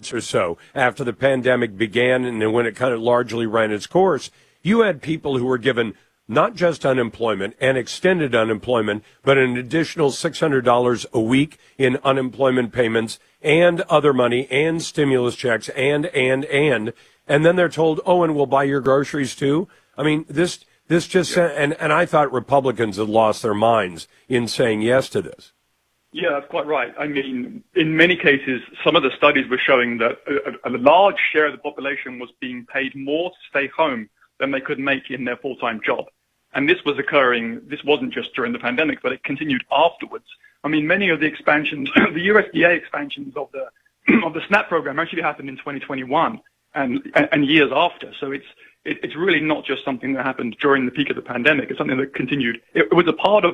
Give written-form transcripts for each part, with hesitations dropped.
months or so after the pandemic began and then when it kind of largely ran its course, you had people who were given not just unemployment and extended unemployment, but an additional $600 a week in unemployment payments and other money and stimulus checks and then they're told, oh, and we'll buy your groceries too. I mean, this just, and I thought Republicans had lost their minds in saying yes to this. Yeah, that's quite right. I mean, in many cases, some of the studies were showing that a large share of the population was being paid more to stay home than they could make in their full-time job. And this was occurring, this wasn't just during the pandemic, but it continued afterwards. I mean, many of the expansions, the USDA expansions of the SNAP program actually happened in 2021 and years after. So it's really not just something that happened during the peak of the pandemic. It's something that continued. It was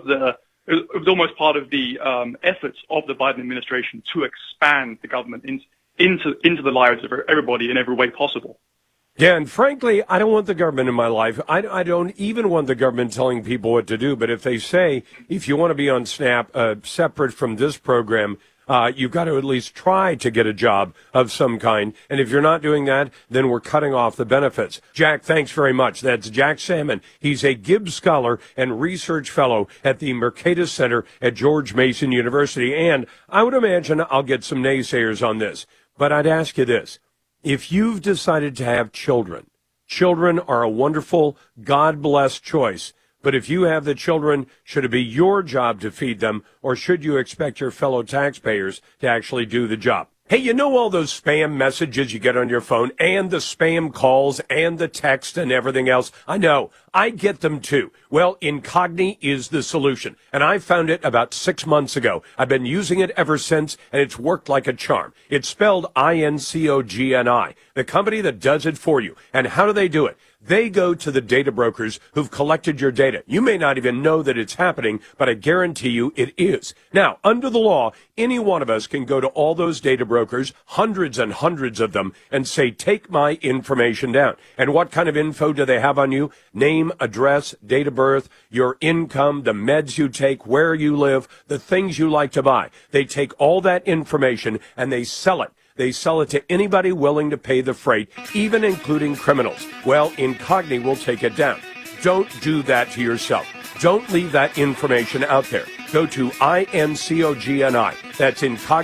almost part of the efforts of the Biden administration to expand the government into the lives of everybody in every way possible. Yeah, and frankly, I don't want the government in my life. I don't even want the government telling people what to do. But if they say, if you want to be on SNAP, separate from this program, you've got to at least try to get a job of some kind. And if you're not doing that, then we're cutting off the benefits. Jack, thanks very much. That's Jack Salmon. He's a Gibbs Scholar and Research Fellow at the Mercatus Center at George Mason University. And I would imagine I'll get some naysayers on this. But I'd ask you this. If you've decided to have children, children are a wonderful, God-blessed choice. But if you have the children, should it be your job to feed them, or should you expect your fellow taxpayers to actually do the job? Hey, you know all those spam messages you get on your phone and the spam calls and the text and everything else? I know. I get them too. Well, Incogni is the solution, and I found it about 6 months ago. I've been using it ever since, and it's worked like a charm. It's spelled Incogni, the company that does it for you. And how do they do it? They go to the data brokers who've collected your data. You may not even know that it's happening, but I guarantee you it is. Now, under the law, any one of us can go to all those data brokers, hundreds and hundreds of them, and say, take my information down. And what kind of info do they have on you? Name, address, date of birth, your income, the meds you take, where you live, the things you like to buy. They take all that information and they sell it. They sell it to anybody willing to pay the freight, even including criminals. Well, Incogni will take it down. Don't do that to yourself. Don't leave that information out there. Go to Incogni. That's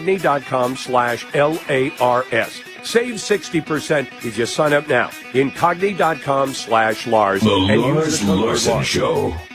incogni.com/LARS. Save 60% if you sign up now. Incogni.com/Lars. The Lars Larson Show.